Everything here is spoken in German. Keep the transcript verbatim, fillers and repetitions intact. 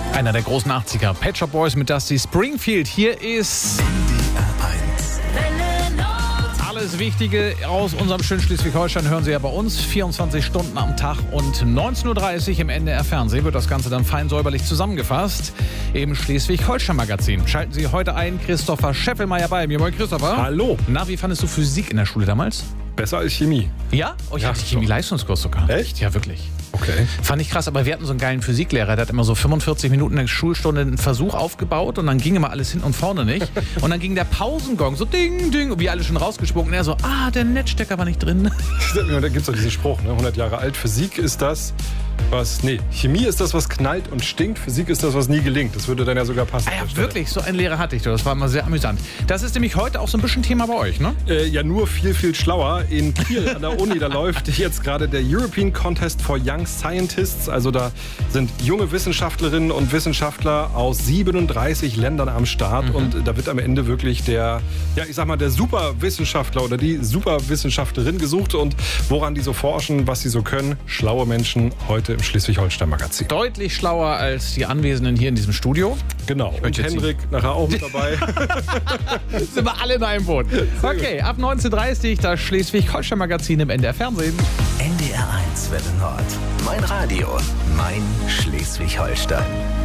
Einer der großen achtziger. Pet Shop Boys mit Dusty Springfield. Hier ist alles Wichtige aus unserem schönen Schleswig-Holstein hören Sie ja bei uns. vierundzwanzig Stunden am Tag und neunzehn Uhr dreißig im N D R Fernsehen wird das Ganze dann fein säuberlich zusammengefasst im Schleswig-Holstein-Magazin. Schalten Sie heute ein Christopher Scheffelmeier bei mir. Moin Christopher. Hallo. Na, wie fandest du Physik in der Schule damals? Besser als Chemie. Ja? Oh, ich Ja, hatte schon. Chemie-Leistungskurs sogar. Echt? Ja, wirklich. Okay. Fand ich krass, aber wir hatten so einen geilen Physiklehrer, der hat immer so fünfundvierzig Minuten eine Schulstunde einen Versuch aufgebaut und dann ging immer alles hin und vorne nicht. Und dann ging der Pausengong so ding, ding, und wir alle schon rausgesprungen. Und er so, ah, der Netzstecker war nicht drin. Da gibt es doch diesen Spruch, ne? hundert Jahre alt. Physik ist das, was... Nee, Chemie ist das, was knallt und stinkt. Physik ist das, was nie gelingt. Das würde dann ja sogar passen. Ah ja, wirklich, so einen Lehrer hatte ich. Das war immer sehr amüsant. Das ist nämlich heute auch so ein bisschen Thema bei euch, ne? Äh, ja, nur viel, viel schlauer. In Kiel an der Uni, da läuft jetzt gerade der European Contest for Young Scientists. Also da sind junge Wissenschaftlerinnen und Wissenschaftler aus siebenunddreißig Ländern am Start. Mhm. Und da wird am Ende wirklich der, ja, ich sag mal, der Superwissenschaftler oder die Superwissenschaftlerin gesucht. Und woran die so forschen, was sie so können. Schlaue Menschen heute im Schleswig-Holstein-Magazin. Deutlich schlauer als die Anwesenden hier in diesem Studio. Genau. Und Henrik nachher auch mit dabei. Sind wir alle in einem Boot. Okay, ab neunzehn Uhr dreißig das Schleswig-Holstein-Magazin im N D R Fernsehen. N D R eins Welle Nord. Mein Radio. Mein Schleswig-Holstein.